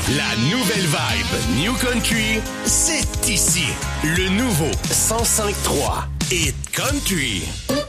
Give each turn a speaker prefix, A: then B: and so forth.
A: La nouvelle vibe New Country, c'est ici. Le nouveau 105.3 Hit Country.